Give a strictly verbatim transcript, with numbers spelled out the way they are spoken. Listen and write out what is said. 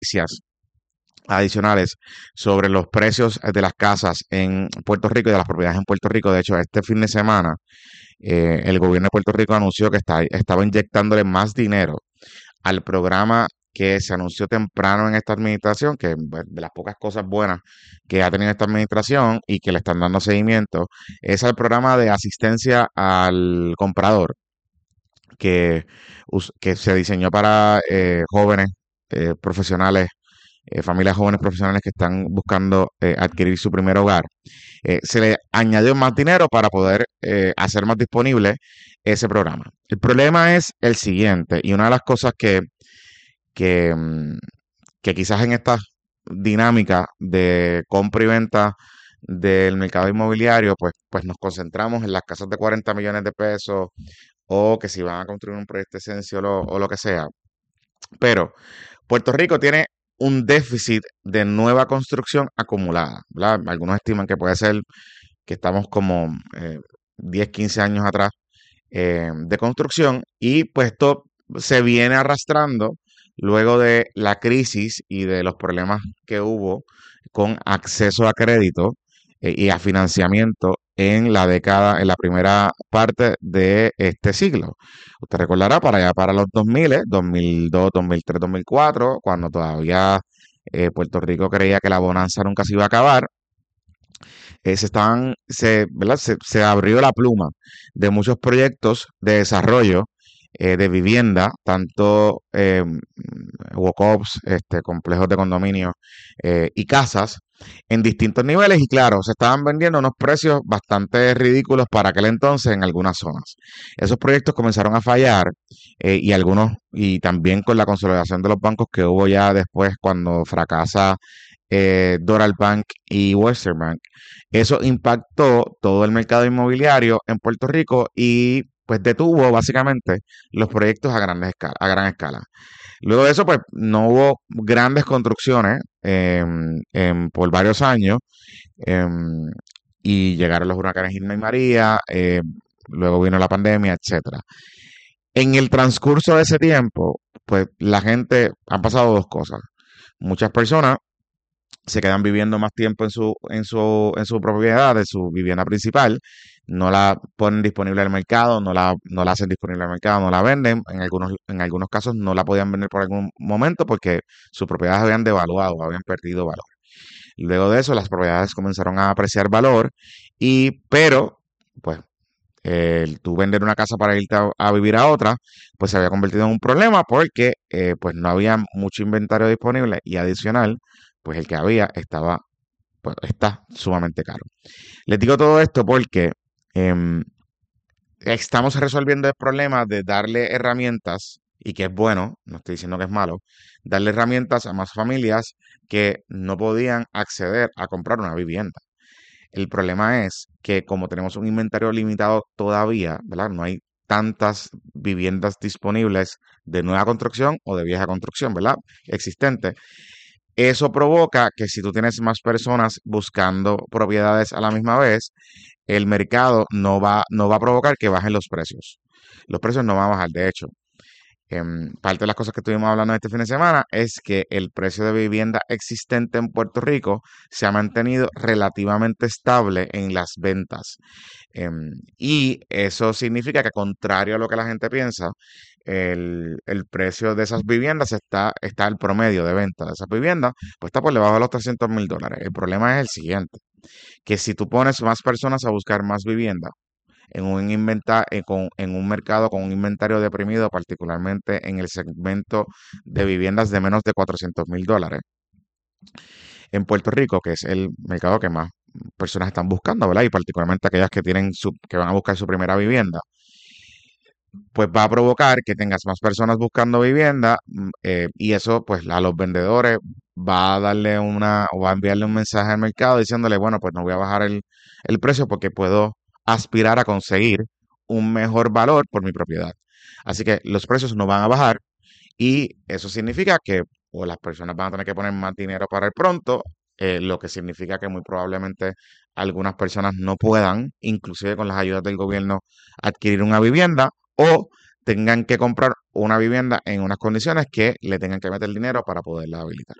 noticias adicionales sobre los precios de las casas en Puerto Rico y de las propiedades en Puerto Rico. De hecho, este fin de semana eh, el gobierno de Puerto Rico anunció que está, estaba inyectándole más dinero al programa que se anunció temprano en esta administración, que pues, de las pocas cosas buenas que ha tenido esta administración y que le están dando seguimiento, es el programa de asistencia al comprador, que, us- que se diseñó para eh, jóvenes eh, profesionales, eh, familias jóvenes profesionales que están buscando eh, adquirir su primer hogar. Eh, se le añadió más dinero para poder eh, hacer más disponible ese programa. El problema es el siguiente, y una de las cosas que, que, mm, que quizás en esta dinámica de compra y venta del mercado inmobiliario, pues, pues nos concentramos en las casas de cuarenta millones de pesos o que si van a construir un proyecto esencial o, o lo que sea. Pero Puerto Rico tiene un déficit de nueva construcción acumulada, ¿verdad? Algunos estiman que puede ser que estamos como eh, diez, quince años atrás eh, de construcción y pues esto se viene arrastrando luego de la crisis y de los problemas que hubo con acceso a crédito eh, y a financiamiento en la década, en la primera parte de este siglo. Usted recordará para allá, para los dos mil, dos mil dos, dos mil tres, dos mil cuatro, cuando todavía eh, Puerto Rico creía que la bonanza nunca se iba a acabar, eh, se estaban, se, ¿verdad? Se, se abrió la pluma de muchos proyectos de desarrollo eh, de vivienda, tanto eh, walk-ups, este, complejos de condominio eh, y casas en distintos niveles y claro, se estaban vendiendo a unos precios bastante ridículos para aquel entonces en algunas zonas. Esos proyectos comenzaron a fallar eh, y algunos, y también con la consolidación de los bancos que hubo ya después cuando fracasa eh, Doral Bank y Western Bank. Eso impactó todo el mercado inmobiliario en Puerto Rico y pues detuvo básicamente los proyectos a, grandes escala, a gran escala. Luego de eso, pues no hubo grandes construcciones eh, em, por varios años em, y llegaron los huracanes Irma y María, eh, luego vino la pandemia, etcétera. En el transcurso de ese tiempo, pues la gente, han pasado dos cosas. Muchas personas se quedan viviendo más tiempo en su, en su, en su propiedad, en su vivienda principal, no la ponen disponible al mercado, no la, no la hacen disponible al mercado, no la venden, en algunos, en algunos casos no la podían vender por algún momento porque sus propiedades habían devaluado, habían perdido valor. Luego de eso, las propiedades comenzaron a apreciar valor, y, pero, pues, el tú vender una casa para irte a, a vivir a otra, pues se había convertido en un problema porque eh, pues no había mucho inventario disponible y adicional, pues el que había estaba, pues está sumamente caro. Les digo todo esto porque em, estamos resolviendo el problema de darle herramientas, y que es bueno, no estoy diciendo que es malo, darle herramientas a más familias que no podían acceder a comprar una vivienda. El problema es que como tenemos un inventario limitado todavía, ¿verdad? No hay tantas viviendas disponibles de nueva construcción o de vieja construcción, ¿verdad? Existente. Eso provoca que si tú tienes más personas buscando propiedades a la misma vez, el mercado no va, no va a provocar que bajen los precios. Los precios no van a bajar. De hecho, em, parte de las cosas que estuvimos hablando este fin de semana es que el precio de vivienda existente en Puerto Rico se ha mantenido relativamente estable en las ventas. Em, y eso significa que, contrario a lo que la gente piensa, el, el precio de esas viviendas está, está el promedio de venta de esas viviendas, pues está por debajo de los trescientos mil dólares. El problema es el siguiente, que si tú pones más personas a buscar más vivienda, en un inventa, eh, con, en un mercado con un inventario deprimido, particularmente en el segmento de viviendas de menos de cuatrocientos mil dólares, en Puerto Rico, que es el mercado que más personas están buscando, ¿verdad? Y particularmente aquellas que tienen su, que van a buscar su primera vivienda, pues va a provocar que tengas más personas buscando vivienda mm, eh, y eso pues a los vendedores va a darle una o va a enviarle un mensaje al mercado diciéndole, bueno, pues no voy a bajar el, el precio porque puedo aspirar a conseguir un mejor valor por mi propiedad. Así que los precios no van a bajar y eso significa que o las personas van a tener que poner más dinero para el pronto, eh, lo que significa que muy probablemente algunas personas no puedan, inclusive con las ayudas del gobierno, adquirir una vivienda o tengan que comprar una vivienda en unas condiciones que le tengan que meter dinero para poderla habilitar.